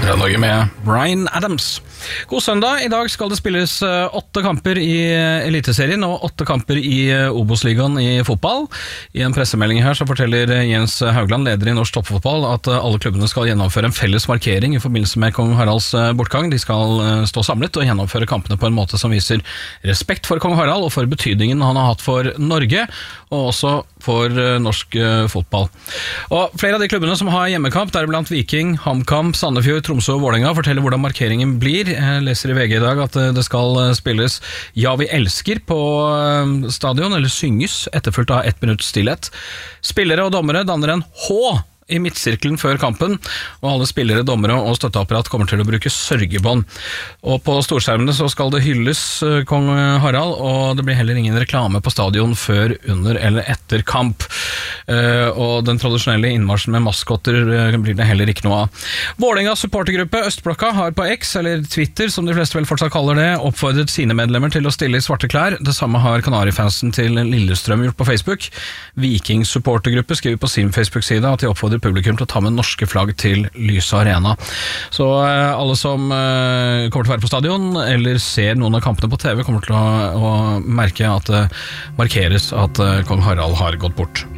Radio Norge med Bryan Adams. God søndag, i dag skal det spilles 8 kamper i Eliteserien og 8 kamper i Obos-ligaen i fotball. I en pressemelding her så forteller Jens Haugland, leder i norsk toppfotball, at alle klubbene skal gjennomføre en felles markering i forbindelse med Kong Haralds bortgang. De skal stå samlet og gjennomføre kampene på en måte som viser respekt for Kong Harald og for betydningen han har hatt for Norge, og også for norsk fotball. Og flere av de klubbene som har hjemmekamp, deriblant Viking, HamKam, Sandefjord, Tromsø og Vålerenga, forteller hvordan markeringen blir. Jeg leser i VG i dag at det skal spilles Ja, vi elsker på stadion, eller synges, etterfulgt av 1 minutts stillhet. Spillere og dommere danner en H i midtsirkelen før kampen, og alle spillere, dommere og støtteapparat kommer til å bruke sørgebånd. Og på storskjermene så skal det hylles Kong Harald, og det blir heller ingen reklame på stadion før, under eller etter kamp. Og den tradisjonelle innmarsjen med maskotter blir det heller ikke noe av. Vålerengas supportergruppe Østblokka har på X, eller Twitter som de fleste vel fortsatt kaller det, oppfordret sine medlemmer til å stille i svarte klær. Det samme har Kanarifansen til Lillestrøm gjort på Facebook. Vikings supportergruppe skriver på sin Facebook-side at de oppfordrer publikum til å ta med norske flagg til Lyse Arena. Så alle som kommer til å være på stadion eller ser noen av kampene på TV kommer til å merke at det markeres at Kong Harald har gått bort.